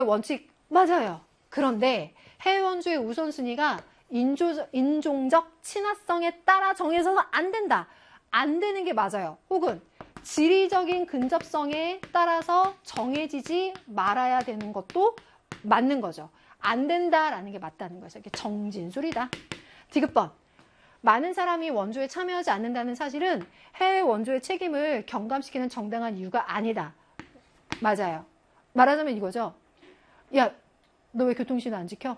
원칙 맞아요. 그런데 해외 원조의 우선순위가 인종적 친화성에 따라 정해져서 안 된다. 안 되는 게 맞아요. 혹은 지리적인 근접성에 따라서 정해지지 말아야 되는 것도 맞는 거죠. 안 된다라는 게 맞다는 거죠. 이게 정진술이다. 디귿번. 많은 사람이 원조에 참여하지 않는다는 사실은 해외 원조의 책임을 경감시키는 정당한 이유가 아니다. 맞아요. 말하자면 이거죠. 야, 너 왜 교통신호 안 지켜?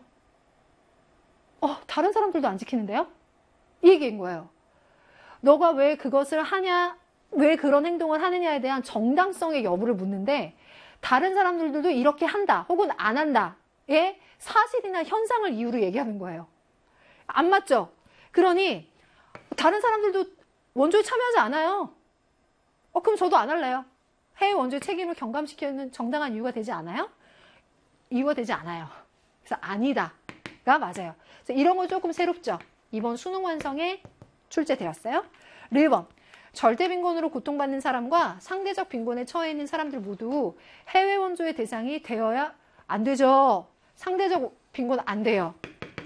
다른 사람들도 안 지키는데요? 이 얘기인 거예요. 너가 왜 그것을 하냐, 왜 그런 행동을 하느냐에 대한 정당성의 여부를 묻는데 다른 사람들도 이렇게 한다 혹은 안 한다의 사실이나 현상을 이유로 얘기하는 거예요. 안 맞죠? 그러니 다른 사람들도 원조에 참여하지 않아요. 그럼 저도 안 할래요. 해외 원조의 책임을 경감시키는 정당한 이유가 되지 않아요? 이유가 되지 않아요. 그래서 아니다가 맞아요. 그래서 이런 거 조금 새롭죠? 이번 수능 완성에 출제되었어요. 1번. 절대 빈곤으로 고통받는 사람과 상대적 빈곤에 처해 있는 사람들 모두 해외 원조의 대상이 되어야 안 되죠. 상대적 빈곤 안 돼요.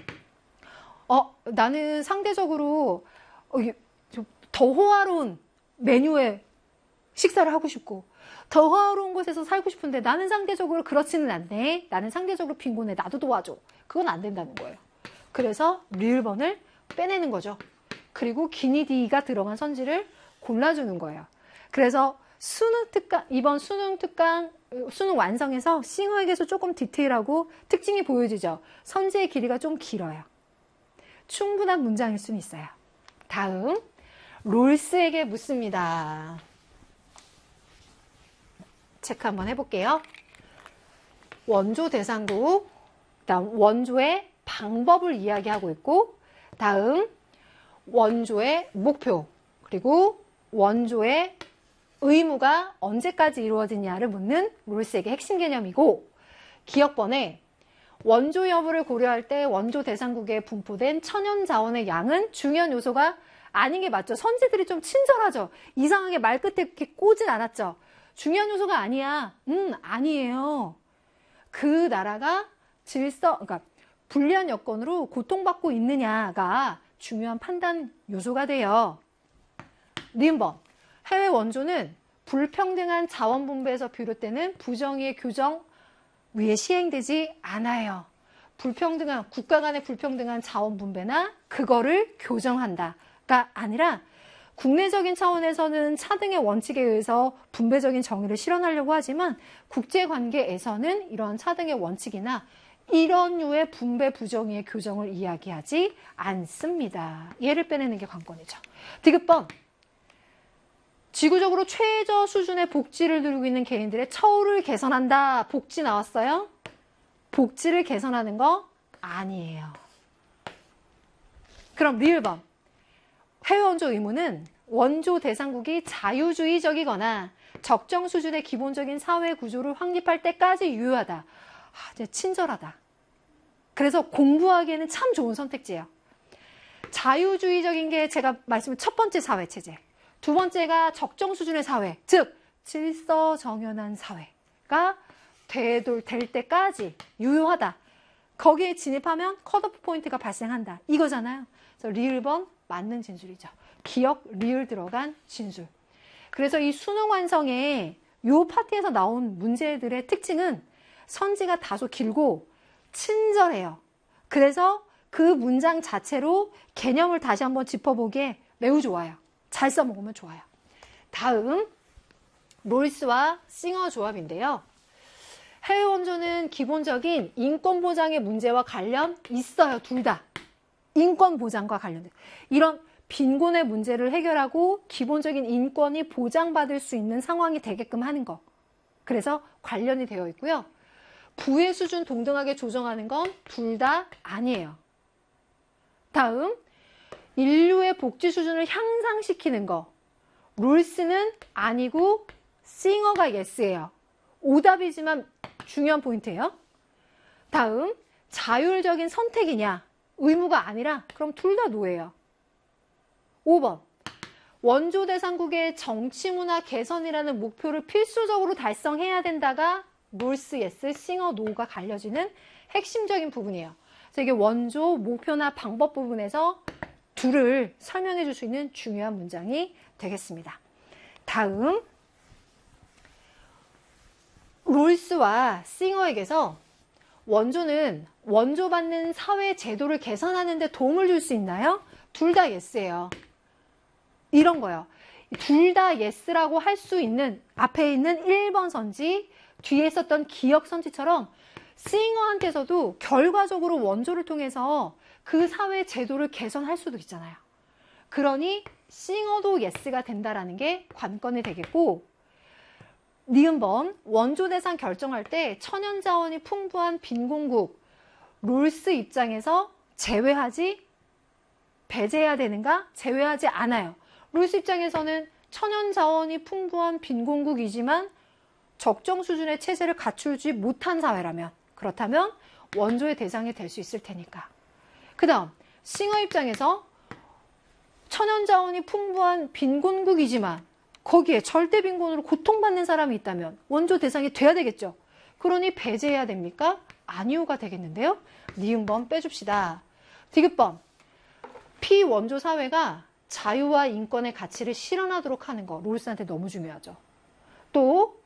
나는 상대적으로 더 호화로운 메뉴에 식사를 하고 싶고 더 호화로운 곳에서 살고 싶은데 나는 상대적으로 그렇지는 않네. 나는 상대적으로 빈곤해. 나도 도와줘. 그건 안 된다는 거예요. 그래서 리을번을 빼내는 거죠. 그리고 기니디가 들어간 선지를 골라주는 거예요. 그래서 이번 수능 완성에서 싱어에게서 조금 디테일하고 특징이 보여지죠. 선지의 길이가 좀 길어요. 충분한 문장일 수는 있어요. 다음, 롤스에게 묻습니다. 체크 한번 해볼게요. 원조 대상국, 다음 원조의 방법을 이야기하고 있고, 다음 원조의 목표, 그리고 원조의 의무가 언제까지 이루어지냐를 묻는 롤스에게 핵심 개념이고, 기억번에 원조 여부를 고려할 때 원조 대상국에 분포된 천연 자원의 양은 중요한 요소가 아닌 게 맞죠. 선지들이 좀 친절하죠. 이상하게 말 끝에 이렇게 꼬진 않았죠. 중요한 요소가 아니야. 아니에요. 그 나라가 그러니까 불리한 여건으로 고통받고 있느냐가 중요한 판단 요소가 돼요. 니은번. 해외 원조는 불평등한 자원 분배에서 비롯되는 부정의의 규정 위에 시행되지 않아요. 국가 간의 불평등한 자원 분배나 그거를 교정한다가 아니라 국내적인 차원에서는 차등의 원칙에 의해서 분배적인 정의를 실현하려고 하지만 국제관계에서는 이런 차등의 원칙이나 이런 류의 분배 부정의의 교정을 이야기하지 않습니다. 얘를 빼내는 게 관건이죠. 디귿번. 지구적으로 최저 수준의 복지를 누리고 있는 개인들의 처우를 개선한다. 복지 나왔어요? 복지를 개선하는 거 아니에요. 그럼 리을번. 해외 원조 의무는 원조 대상국이 자유주의적이거나 적정 수준의 기본적인 사회 구조를 확립할 때까지 유효하다. 친절하다. 그래서 공부하기에는 참 좋은 선택지예요. 자유주의적인 게 제가 말씀드린 첫 번째 사회체제. 두 번째가 적정 수준의 사회, 즉 질서정연한 사회가 될 때까지 유효하다. 거기에 진입하면 컷오프 포인트가 발생한다. 이거잖아요. 그래서 리을번 맞는 진술이죠. 기억, 리을 들어간 진술. 그래서 이 수능 완성에 이 파트에서 나온 문제들의 특징은 선지가 다소 길고 친절해요. 그래서 그 문장 자체로 개념을 다시 한번 짚어보기에 매우 좋아요. 잘 써먹으면 좋아요. 다음, 롤스와 싱어 조합인데요. 해외 원조는 기본적인 인권 보장의 문제와 관련 있어요. 둘 다. 인권 보장과 관련된. 이런 빈곤의 문제를 해결하고 기본적인 인권이 보장받을 수 있는 상황이 되게끔 하는 거. 그래서 관련이 되어 있고요. 부의 수준 동등하게 조정하는 건 둘 다 아니에요. 다음, 인류의 복지 수준을 향상시키는 거. 롤스는 아니고 싱어가 예스예요. 오답이지만 중요한 포인트예요. 다음, 자율적인 선택이냐? 의무가 아니라 그럼 둘 다 노예요. 5번. 원조 대상국의 정치 문화 개선이라는 목표를 필수적으로 달성해야 된다가 롤스 예스, 싱어 노가 갈려지는 핵심적인 부분이에요. 그래서 이게 원조, 목표나 방법 부분에서 둘을 설명해 줄 수 있는 중요한 문장이 되겠습니다. 다음, 롤스와 싱어에게서 원조는 원조받는 사회 제도를 개선하는 데 도움을 줄 수 있나요? 둘 다 예스예요. 이런 거요. 둘 다 예스라고 할 수 있는 앞에 있는 1번 선지, 뒤에 있었던 기억 선지처럼 싱어한테서도 결과적으로 원조를 통해서 그 사회 제도를 개선할 수도 있잖아요. 그러니 싱어도 예스가 된다라는 게 관건이 되겠고, 니은번 원조 대상 결정할 때 천연 자원이 풍부한 빈공국, 롤스 입장에서 제외하지, 배제해야 되는가? 제외하지 않아요. 롤스 입장에서는 천연 자원이 풍부한 빈공국이지만 적정 수준의 체제를 갖추지 못한 사회라면, 그렇다면 원조의 대상이 될 수 있을 테니까. 그 다음, 싱어 입장에서 천연 자원이 풍부한 빈곤국이지만 거기에 절대 빈곤으로 고통받는 사람이 있다면 원조 대상이 돼야 되겠죠. 그러니 배제해야 됩니까? 아니오가 되겠는데요. 니은번 빼줍시다. 디귿번, 피원조 사회가 자유와 인권의 가치를 실현하도록 하는 거, 롤스한테 너무 중요하죠. 또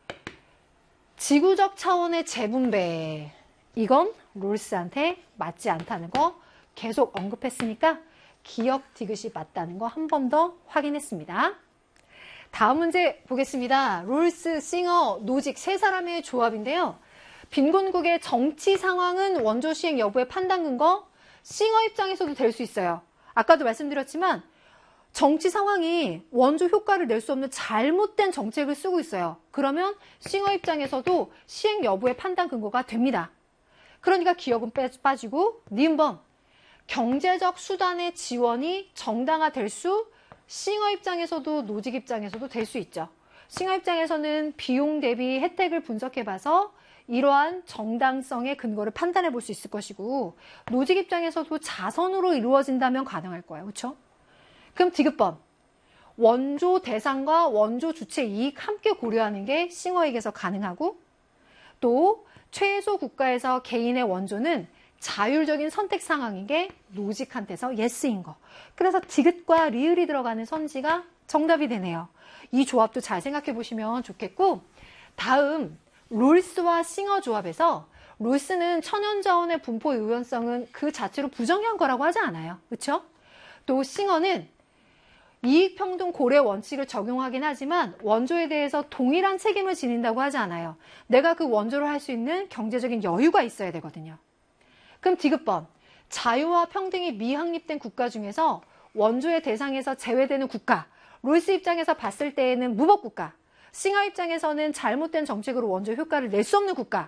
지구적 차원의 재분배, 이건 롤스한테 맞지 않다는 거 계속 언급했으니까 기억 디귿이 맞다는 거 한 번 더 확인했습니다. 다음 문제 보겠습니다. 롤스, 싱어, 노직 세 사람의 조합인데요. 빈곤국의 정치 상황은 원조 시행 여부의 판단 근거, 싱어 입장에서도 될 수 있어요. 아까도 말씀드렸지만 정치 상황이 원조 효과를 낼 수 없는 잘못된 정책을 쓰고 있어요. 그러면 싱어 입장에서도 시행 여부의 판단 근거가 됩니다. 그러니까 기억은 빠지고, 니은번, 경제적 수단의 지원이 정당화될 수, 싱어 입장에서도 노직 입장에서도 될 수 있죠. 싱어 입장에서는 비용 대비 혜택을 분석해봐서 이러한 정당성의 근거를 판단해 볼 수 있을 것이고, 노직 입장에서도 자선으로 이루어진다면 가능할 거예요. 그렇죠? 그럼 디귿번, 원조 대상과 원조 주체 이익 함께 고려하는 게 싱어에게서 가능하고, 또 최소 국가에서 개인의 원조는 자율적인 선택 상황인 게 노직한테서 예스인 거. 그래서 디귿과 리을이 들어가는 선지가 정답이 되네요. 이 조합도 잘 생각해 보시면 좋겠고, 다음 롤스와 싱어 조합에서 롤스는 천연자원의 분포 유연성은 그 자체로 부정한 거라고 하지 않아요. 그렇죠? 또 싱어는 이익평등 고려 원칙을 적용하긴 하지만 원조에 대해서 동일한 책임을 지닌다고 하지 않아요. 내가 그 원조를 할 수 있는 경제적인 여유가 있어야 되거든요. 그럼 디귿번, 자유와 평등이 미확립된 국가 중에서 원조의 대상에서 제외되는 국가, 롤스 입장에서 봤을 때에는 무법국가, 싱어 입장에서는 잘못된 정책으로 원조 효과를 낼 수 없는 국가.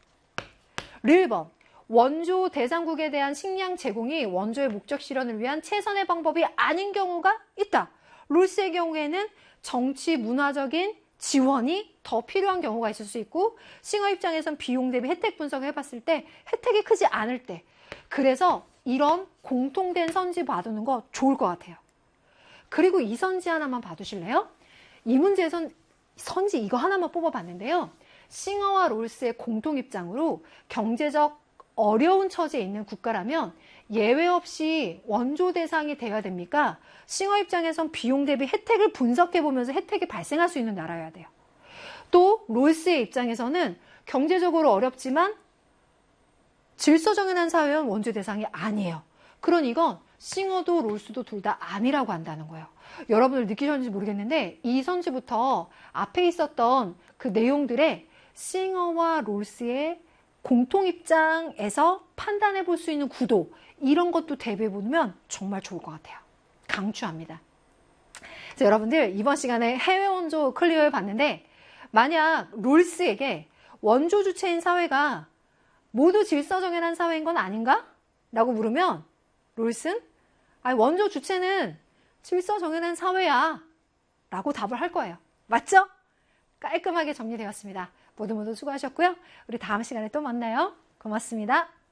리을번, 원조 대상국에 대한 식량 제공이 원조의 목적 실현을 위한 최선의 방법이 아닌 경우가 있다. 롤스의 경우에는 정치, 문화적인 지원이 더 필요한 경우가 있을 수 있고, 싱어 입장에선 비용 대비 혜택 분석을 해봤을 때 혜택이 크지 않을 때, 그래서 이런 공통된 선지 봐두는 거 좋을 것 같아요. 그리고 이 선지 하나만 봐두실래요? 이 문제에선 선지 이거 하나만 뽑아봤는데요. 싱어와 롤스의 공통 입장으로 경제적 어려운 처지에 있는 국가라면 예외 없이 원조 대상이 돼야 됩니까? 싱어 입장에선 비용 대비 혜택을 분석해보면서 혜택이 발생할 수 있는 나라여야 돼요. 또 롤스의 입장에서는 경제적으로 어렵지만 질서정연한 사회는 원조 대상이 아니에요. 그러니 이건 싱어도 롤스도 둘 다 아니라고 한다는 거예요. 여러분들 느끼셨는지 모르겠는데 이 선지부터 앞에 있었던 그 내용들의 싱어와 롤스의 공통 입장에서 판단해 볼 수 있는 구도, 이런 것도 대비해 보면 정말 좋을 것 같아요. 강추합니다. 자, 여러분들 이번 시간에 해외 원조 클리어해 봤는데, 만약 롤스에게 원조 주체인 사회가 모두 질서정연한 사회인 건 아닌가? 라고 물으면 롤스는 원조 주체는 질서정연한 사회야 라고 답을 할 거예요. 맞죠? 깔끔하게 정리되었습니다. 모두 수고하셨고요. 우리 다음 시간에 또 만나요. 고맙습니다.